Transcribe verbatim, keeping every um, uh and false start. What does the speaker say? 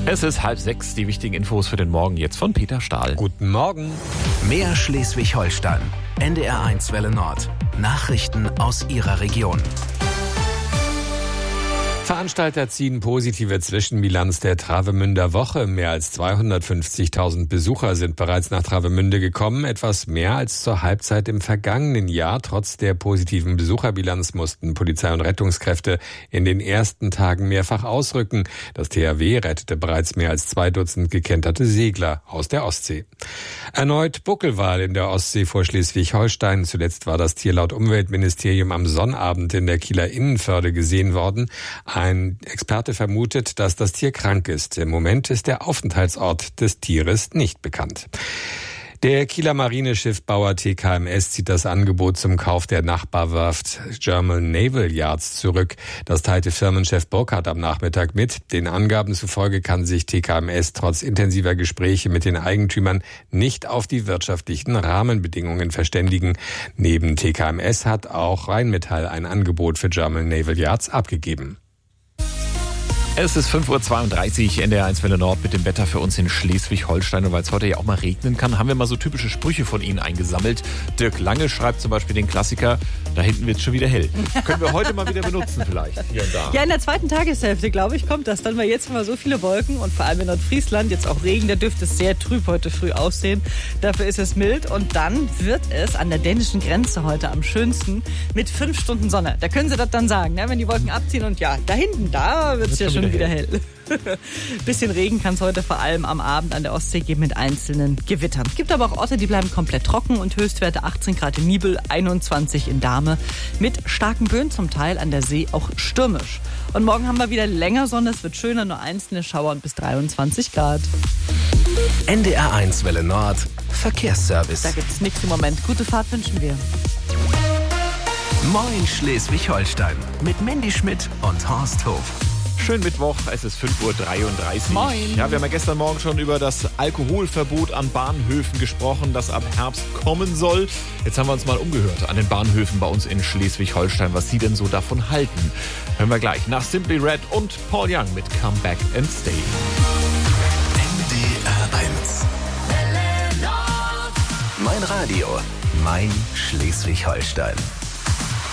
Es ist halb sechs, die wichtigen Infos für den Morgen jetzt von Peter Stahl. Guten Morgen. Mehr Schleswig-Holstein. N D R eins Welle Nord. Nachrichten aus Ihrer Region. Veranstalter ziehen positive Zwischenbilanz der Travemünder Woche. Mehr als zweihundertfünfzigtausend Besucher sind bereits nach Travemünde gekommen, etwas mehr als zur Halbzeit im vergangenen Jahr. Trotz der positiven Besucherbilanz mussten Polizei und Rettungskräfte in den ersten Tagen mehrfach ausrücken. Das T H W rettete bereits mehr als zwei Dutzend gekenterte Segler aus der Ostsee. Erneut Buckelwal in der Ostsee vor Schleswig-Holstein. Zuletzt war das Tier laut Umweltministerium am Sonnabend in der Kieler Innenförde gesehen worden. Ein Experte vermutet, dass das Tier krank ist. Im Moment ist der Aufenthaltsort des Tieres nicht bekannt. Der Kieler Marineschiffbauer T K M S zieht das Angebot zum Kauf der Nachbarwerft German Naval Yards zurück. Das teilte Firmenchef Burkhardt am Nachmittag mit. Den Angaben zufolge kann sich T K M S trotz intensiver Gespräche mit den Eigentümern nicht auf die wirtschaftlichen Rahmenbedingungen verständigen. Neben T K M S hat auch Rheinmetall ein Angebot für German Naval Yards abgegeben. Es ist fünf Uhr zweiunddreißig, N D R eins Welle Nord mit dem Wetter für uns in Schleswig-Holstein. Und weil es heute ja auch mal regnen kann, haben wir mal so typische Sprüche von Ihnen eingesammelt. Dirk Lange schreibt zum Beispiel den Klassiker, da hinten wird es schon wieder hell. Können wir heute mal wieder benutzen vielleicht, hier und da. Ja, in der zweiten Tageshälfte, glaube ich, kommt das dann, weil jetzt haben wir so viele Wolken und vor allem in Nordfriesland jetzt auch Regen. Da dürfte es sehr trüb heute früh aussehen. Dafür ist es mild und dann wird es an der dänischen Grenze heute am schönsten mit fünf Stunden Sonne. Da können Sie das dann sagen, ne? Wenn die Wolken abziehen und ja, da hinten, da wird es ja schon wieder hell. Bisschen Regen kann es heute vor allem am Abend an der Ostsee geben mit einzelnen Gewittern. Es gibt aber auch Orte, die bleiben komplett trocken und Höchstwerte achtzehn Grad in Nibel, einundzwanzig in Dahme mit starken Böen zum Teil an der See auch stürmisch. Und morgen haben wir wieder länger Sonne, es wird schöner, nur einzelne Schauer und bis dreiundzwanzig Grad. N D R eins Welle Nord, Verkehrsservice. Da gibt es nichts im Moment. Gute Fahrt wünschen wir. Moin Schleswig-Holstein mit Mandy Schmidt und Horst Hof. Schönen Mittwoch, es ist fünf Uhr dreiunddreißig. Moin. Ja, wir haben ja gestern Morgen schon über das Alkoholverbot an Bahnhöfen gesprochen, das ab Herbst kommen soll. Jetzt haben wir uns mal umgehört an den Bahnhöfen bei uns in Schleswig-Holstein, was Sie denn so davon halten. Hören wir gleich nach Simply Red und Paul Young mit Come Back and Stay. N D R eins. Mein Radio, mein Schleswig-Holstein.